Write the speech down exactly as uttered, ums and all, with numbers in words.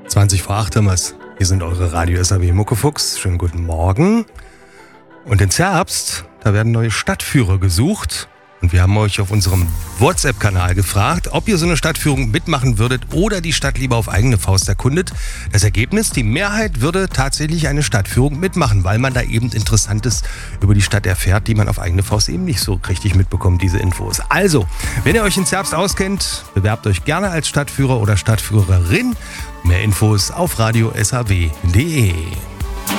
zwanzig vor acht haben wir's. Hier sind eure Radio S A W Muckefuchs. Schönen guten Morgen. Und in Zerbst, da werden neue Stadtführer gesucht. Und wir haben euch auf unserem WhatsApp-Kanal gefragt, ob ihr so eine Stadtführung mitmachen würdet oder die Stadt lieber auf eigene Faust erkundet. Das Ergebnis, die Mehrheit würde tatsächlich eine Stadtführung mitmachen, weil man da eben Interessantes über die Stadt erfährt, die man auf eigene Faust eben nicht so richtig mitbekommt, diese Infos. Also, wenn ihr euch in Zerbst auskennt, bewerbt euch gerne als Stadtführer oder Stadtführerin. Mehr Infos auf radio s a w punkt d e.